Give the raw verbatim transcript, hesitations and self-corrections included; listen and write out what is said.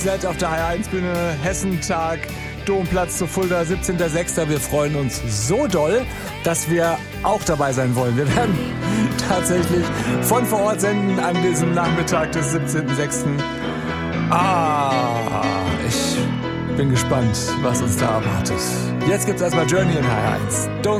Seid auf der H eins Bühne, Hessentag, Domplatz zu Fulda, siebzehnter sechster Wir freuen uns so doll, dass wir auch dabei sein wollen. Wir werden tatsächlich von vor Ort senden an diesem Nachmittag des siebzehnten sechsten Ah, ich bin gespannt, was uns da erwartet. Jetzt gibt's erstmal Journey in H eins. Don't